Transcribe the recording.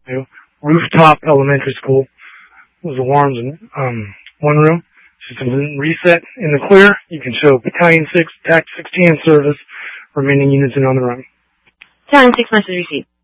Avenue, Rooftop Elementary School. Those alarms in one room. Systems reset in the clear. You can show Battalion 6, TAC 16 in service. Remaining units in on the run. Battalion 6 message received.